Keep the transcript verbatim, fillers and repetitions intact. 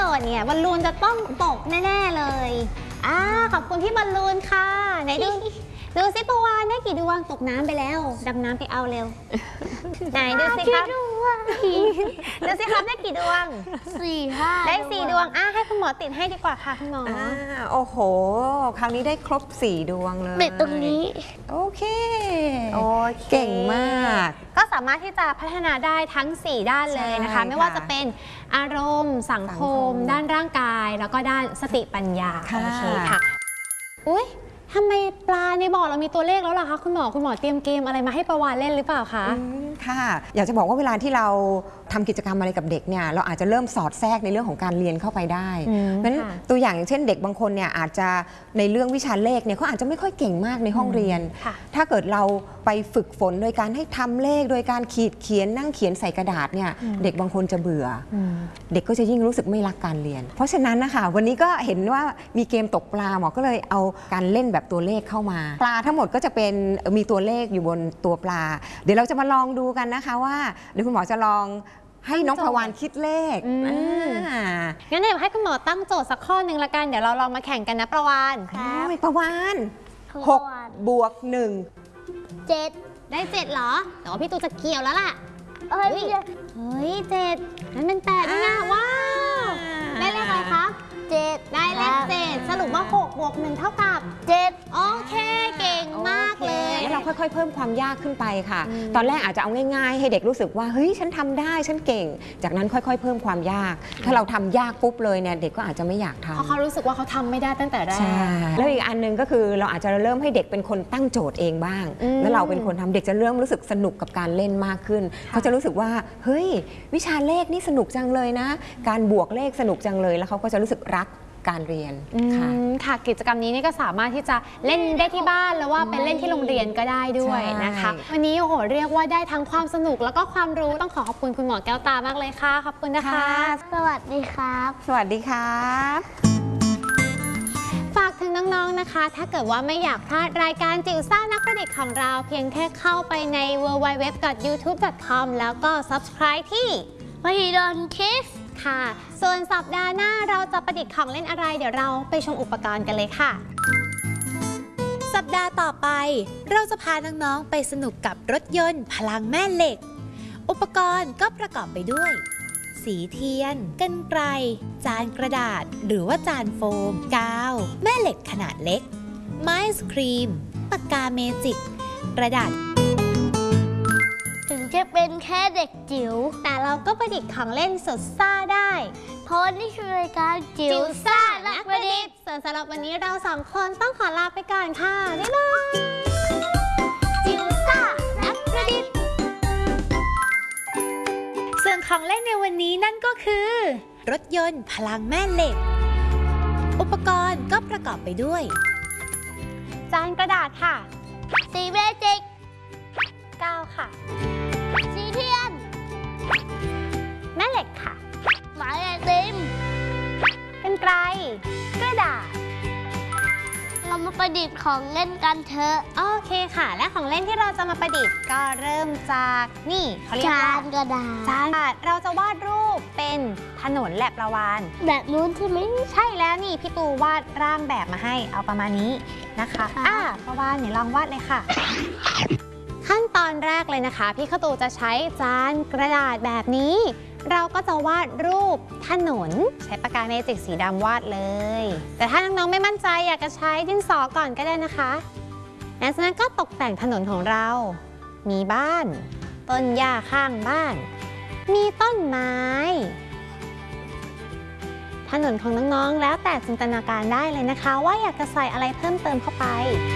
ทย์เนี่ยบอลลูนจะต้องตกแน่ๆเลยอ่าขอบคุณพี่บอลลูนค่ะไหนดูดูซิปวานได้กี่ดวงตกน้ำไปแล้วดำน้ำไปเอาเร็วไหนดูสิครับดูสิครับได้กี่ดวงสี่ห้าได้สี่ดวงอ่ะให้คุณหมอติดให้ดีกว่าค่ะคุณหมออ่าโอ้โหคราวนี้ได้ครบสี่ดวงเลยติดตรงนี้โอเคโอเคเก่งมากก็สามารถที่จะพัฒนาได้ทั้งสี่ด้านเลยนะคะไม่ว่าจะเป็นอารมณ์สังคมด้านร่างกายแล้วก็ด้านสติปัญญาโอเคค่ะอุ้ยทำไมปลาในบ่อเรามีตัวเลขแล้วล่ะคะคุณหมอคุณหมอเตรียมเกมอะไรมาให้ปลาวาฬเล่นหรือเปล่าคะค่ะอยากจะบอกว่าเวลาที่เราทำกิจกรรมอะไรกับเด็กเนี่ยเราอาจจะเริ่มสอดแทรกในเรื่องของการเรียนเข้าไปได้เพราะฉะนั้นตัวอย่างอย่างเช่นเด็กบางคนเนี่ยอาจจะในเรื่องวิชาเลขเนี่ยเขาอาจจะไม่ค่อยเก่งมากในห้องเรียนถ้าเกิดเราไปฝึกฝนโดยการให้ทำเลขโดยการขีดเขียนนั่งเขียนใส่กระดาษเนี่ยเด็กบางคนจะเบื่อเด็กก็จะยิ่งรู้สึกไม่รักการเรียนเพราะฉะนั้นนะคะวันนี้ก็เห็นว่ามีเกมตกปลาหมอก็เลยเอาการเล่นแบบตัวเลขเข้ามาปลาทั้งหมดก็จะเป็นมีตัวเลขอยู่บนตัวปลาเดี๋ยวเราจะมาลองดูกันนะคะว่าเดี๋ยวคุณหมอจะลองให้น้องปลาวาฬคิดเลขงั้นเดี๋ยวให้คุณหมอตั้งโจทย์สักข้อหนึ่งละกันเดี๋ยวเราลองมาแข่งกันนะปลาวาฬปลาวาฬหกบวกหนึ่งเจ็ดได้เจ็ดเหรอแต่ว่าพี่ตูจะเกี่ยวแล้วล่ะเฮ้ยเฮ้ยเจ็ดนั่นเป็นแปดนี่ไงว้าวได้เลขอะไรคะเจ็ดได้เลขเจ็ดสรุปว่าหกบวกหนึ่งเท่ากับเจ็ดโอเคเก่งมากเลยแล้วเราค่อยๆเพิ่มความยากขึ้นไปค่ะตอนแรกอาจจะเอาง่ายๆให้เด็กรู้สึกว่าเฮ้ยฉันทำได้ฉันเก่งจากนั้นค่อยๆเพิ่มความยากถ้าเราทำยากปุ๊บเลยเนี่ยเด็กก็อาจจะไม่อยากทำเพราะเขารู้สึกว่าเขาทำไม่ได้ตั้งแต่แรกใช่แล้วอีกอันนึงก็คือเราอาจจะเริ่มให้เด็กเป็นคนตั้งโจทย์เองบ้างแล้วเราเป็นคนทำเด็กจะเริ่มรู้สึกสนุกกับการเล่นมากขึ้นเขาจะรู้สึกว่าเฮ้ยวิชาเลขนี่สนุกจังเลยนะการบวกเลขสนุกจังเลยแล้วเขาก็จะรู้สึกรักการเรียนค่ะค่ะกิจกรรมนี้นี่ก็สามารถที่จะเล่นได้ที่บ้านแล้วว่าเป็นเล่นที่โรงเรียนก็ได้ด้วยนะคะวันนี้โอ้โหเรียกว่าได้ทั้งความสนุกแล้วก็ความรู้ต้องขอขอบคุณคุณหมอแก้วตามากเลยค่ะขอบคุณนะคะสวัสดีครับสวัสดีครับฝากถึงน้องๆนะคะถ้าเกิดว่าไม่อยากพลาดรายการจิ๋วซ่านักประดิษฐ์ของเราเพียงแค่เข้าไปใน ดับเบิลยู ดับเบิลยู ดับเบิลยู ดอท ยูทูบ ดอท คอม แล้วก็ ซับสไครบ์ ที่มหิดลคิดค่ะส่วนสัปดาห์หน้าเราจะประดิษฐ์ของเล่นอะไรเดี๋ยวเราไปชมอุปกรณ์กันเลยค่ะสัปดาห์ต่อไปเราจะพาน้องๆไปสนุกกับรถยนต์พลังแม่เหล็กอุปกรณ์ก็ประกอบไปด้วยสีเทียนกรรไกรจานกระดาษหรือว่าจานโฟมกาวแม่เหล็กขนาดเล็กไม้สครีมปากกาเมจิกกระดาษถึงจะเป็นแค่เด็กจิ๋วแต่เราก็ประดิษฐ์ของเล่นสุดซ่าได้เพราะนี่คือรายการจิ๋วซ่านักประดิษฐ์ส่วนสำหรับวันนี้เราสองคนต้องขอลาไปก่อนค่ะบ๊ายบายจิ๋วซ่านักประดิษฐ์ส่วนของเล่นในวันนี้นั่นก็คือรถยนต์พลังแม่เหล็กอุปกรณ์ก็ประกอบไปด้วยจานกระดาษค่ะสีเมจิกกาวค่ะสีเทียนแม่เหล็กค่ะหมายไอติมกรรไกรกระดาษเรามาประดิษฐ์ของเล่นกันเถอะโอเคค่ะและของเล่นที่เราจะมาประดิษฐ์ก็เริ่มจากนี่เขาเรียกว่าจานกระดาษจานกระดาษเราจะวาดรูปเป็นถนนแหลบละวานแบบนู้นใช่ไหมใช่แล้วนี่พี่ตูวาดร่างแบบมาให้เอาประมาณนี้นะคะอ่ะประวานเนี่ยลองวาดเลยค่ะขั้นตอนแรกเลยนะคะพี่ข้าวตูจะใช้จานกระดาษแบบนี้เราก็จะวาดรูปถนนใช้ปากกาเมจิกสีดำวาดเลยแต่ถ้าน้องๆไม่มั่นใจอยากจะใช้ดินสอก่อนก็ได้นะคะหลังจากนั้นก็ตกแต่งถนนของเรามีบ้านต้นหญ้าข้างบ้านมีต้นไม้ถนนของน้องๆแล้วแต่จินตนาการได้เลยนะคะว่าอยากจะใส่อะไรเพิ่มเติมเข้าไป